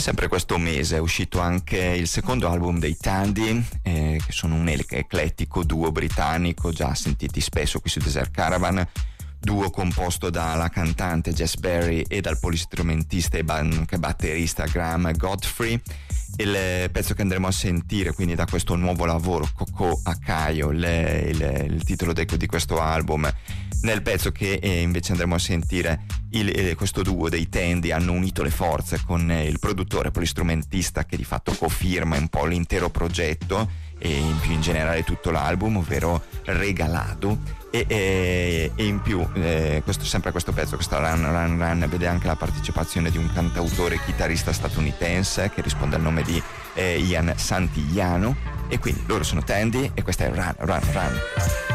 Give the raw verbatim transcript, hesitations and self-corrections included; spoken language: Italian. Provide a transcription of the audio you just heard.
sempre questo mese è uscito anche il secondo album dei Tandy, eh, che sono un eclettico duo britannico già sentiti spesso qui su Desert Caravan, duo composto dalla cantante Jess Berry e dal polistrumentista e anche batterista Graham Godfrey. Il pezzo che andremo a sentire quindi da questo nuovo lavoro, Coco a Caio, il, il, il titolo de, di questo album. Nel pezzo che eh, invece andremo a sentire il, eh, questo duo dei Tandy hanno unito le forze con eh, il produttore polistrumentista che di fatto cofirma un po' l'intero progetto e in più in generale tutto l'album, ovvero Regalado. E, e, e in più eh, questo, sempre questo pezzo, questo Run Run Run, vede anche la partecipazione di un cantautore e chitarrista statunitense che risponde al nome di eh, Ian Santigliano, e quindi loro sono Tandy e questa è Run Run Run.